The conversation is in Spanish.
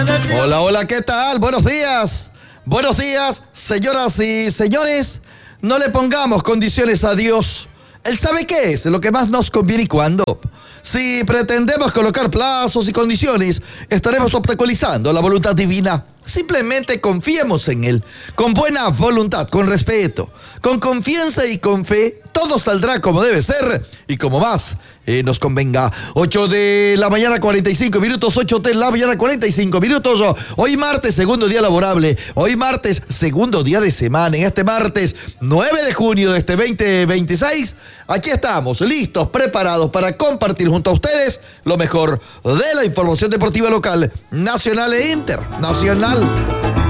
Hola, hola, ¿qué tal? Buenos días. Buenos días, señoras y señores. No le pongamos condiciones a Dios. Él sabe qué es lo que más nos conviene y cuándo. Si pretendemos colocar plazos y condiciones, estaremos obstaculizando la voluntad divina. Simplemente confiemos en Él, con buena voluntad, con respeto, con confianza y con fe. Todo saldrá como debe ser y como más nos convenga. 8 de la mañana, 45 minutos, 8 de la mañana, 45 minutos. Hoy martes, segundo día laborable. Hoy martes, segundo día de semana. En este martes, 9 de junio de este 2026, aquí estamos, listos, preparados para compartir junto a ustedes lo mejor de la información deportiva local, nacional e internacional.